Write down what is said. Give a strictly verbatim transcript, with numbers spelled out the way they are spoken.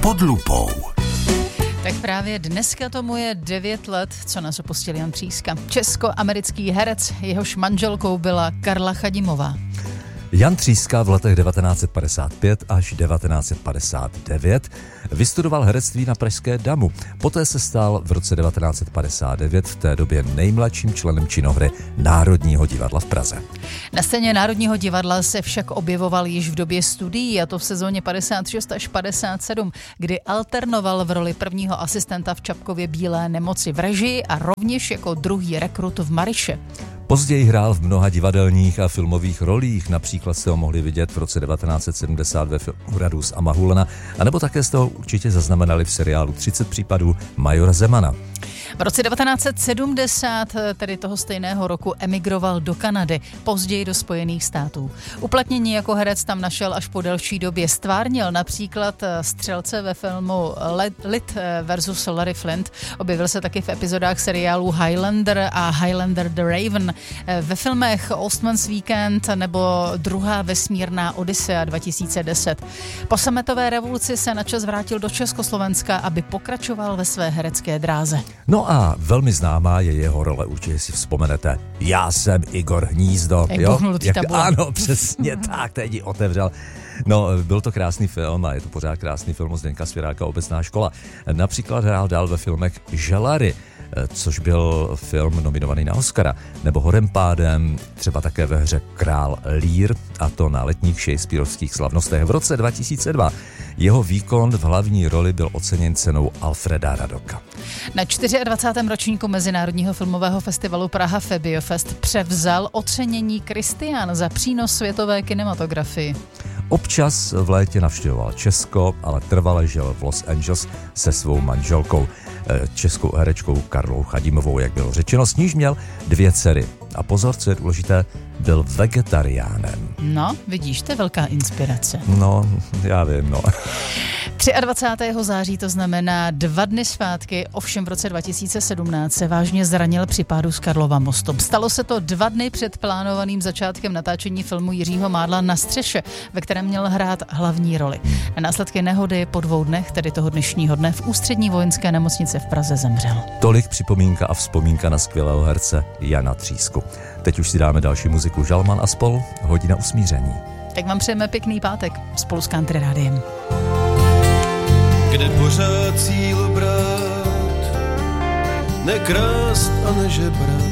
Pod lupou. Tak právě dneska tomu je devět let, co nás opustil Jan Tříska. Česko-americký herec, jehož manželkou byla Karla Chadimová. Jan Tříska v letech devatenáct set padesát pět až devatenáct set padesát devět vystudoval herectví na pražské Damu. Poté se stal v roce devatenáct set padesát devět v té době nejmladším členem činohry Národního divadla v Praze. Na scéně Národního divadla se však objevoval již v době studií, a to v sezóně padesát šest až padesát sedm, kdy alternoval v roli prvního asistenta v Čapkově Bílé nemoci v režii a rovněž jako druhý rekrut v Maryše. Později hrál v mnoha divadelních a filmových rolích, například jste ho mohli vidět v roce devatenáct set sedmdesát ve filmu Radus a Mahulena, anebo také jste ho určitě zaznamenali v seriálu třicet případů Majora Zemana. V roce devatenáct set sedmdesát, tedy toho stejného roku, emigroval do Kanady, později do Spojených států. Uplatnění jako herec tam našel až po delší době. Stvárnil například střelce ve filmu Lid versus Larry Flint. Objevil se taky v epizodách seriálů Highlander a Highlander the Raven, ve filmech Ostman's Weekend nebo Druhá vesmírná Odyssea dva tisíce deset. Po sametové revoluci se načas vrátil do Československa, aby pokračoval ve své herecké dráze. No a velmi známá je jeho role, určitě si vzpomenete. Já jsem Igor Hnízdo. Jak jo? Jak, ano, přesně tak, teď ji otevřel. No, byl to krásný film a je to pořád krásný film od Zdeňka Svěráka, Obecná škola. Například hrál dál ve filmech Želary, což byl film nominovaný na Oscara, nebo Horem pádem, třeba také ve hře Král Lear, a to na letních shakespearovských slavnostech v roce dva tisíce dva. Jeho výkon v hlavní roli byl oceněn cenou Alfreda Radoka. Na dvacátém čtvrtém ročníku Mezinárodního filmového festivalu Praha Febiofest převzal ocenění Kristián za přínos světové kinematografii. Občas v létě navštěvoval Česko, ale trvale žil v Los Angeles se svou manželkou, českou herečkou Karlou Chadimovou, jak bylo řečeno, s níž měl dvě dcery. A pozor, co je důležité, byl vegetariánem. No, vidíš, to je velká inspirace. No, já vím, no. dvacátého třetího září, to znamená dva dny zpátky, ovšem v roce dva tisíce sedmnáct se vážně zranil při pádu z Karlova mostu. Stalo se to dva dny před plánovaným začátkem natáčení filmu Jiřího Mádla Na střeše, ve kterém měl hrát hlavní roli. Na následky nehody po dvou dnech, tedy toho dnešního dne, v Ústřední vojenské nemocnici v Praze zemřel. Tolik připomínka a vzpomínka na skvělého herce Jana Třísku. Teď už si dáme další muziku. Žalman a spol, Hodina usmíření. Tak vám přejeme pěkný pátek spolu s Country Rádiem. Kde pořád cíl brát, nekrást a nežebrat,